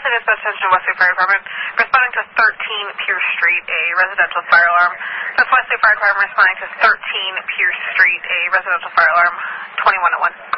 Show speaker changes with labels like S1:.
S1: Boston Dispatch Station, Westlake Fire Department, responding to 13 Pierce Street, a residential fire alarm. That's Westlake Fire Department responding to 13 Pierce Street, a residential fire alarm, 2101.